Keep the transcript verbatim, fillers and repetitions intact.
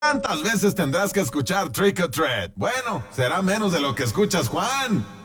¿Cuántas veces tendrás que escuchar Trick or Treat? Bueno, será menos de lo que escuchas, Juan.